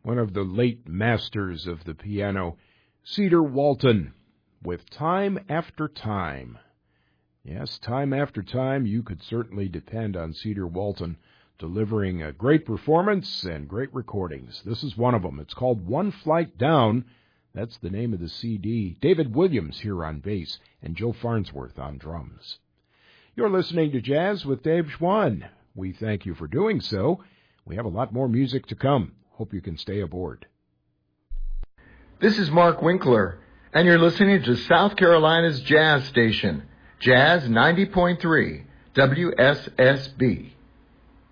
one of the late masters of the piano, Cedar Walton, with Time After Time. Yes, time after time, you could certainly depend on Cedar Walton delivering a great performance and great recordings. This is one of them. It's called One Flight Down. That's the name of the CD. David Williams here on bass and Joe Farnsworth on drums. You're listening to Jazz with Dave Schwann. We thank you for doing so. We have a lot more music to come. Hope you can stay aboard. This is Mark Winkler, and you're listening to South Carolina's jazz station, Jazz 90.3, WSSB.